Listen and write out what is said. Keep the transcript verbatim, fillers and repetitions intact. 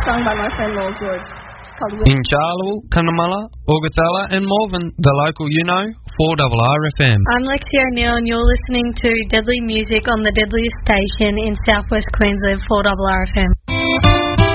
sung by my friend Noel George. It's called In Charleville, Cunnamulla, Augathella and Malvern, the local you know, four R R F M. I'm Lexi O'Neill and you're listening to Deadly Music on the deadliest station in southwest Queensland, four R R F M.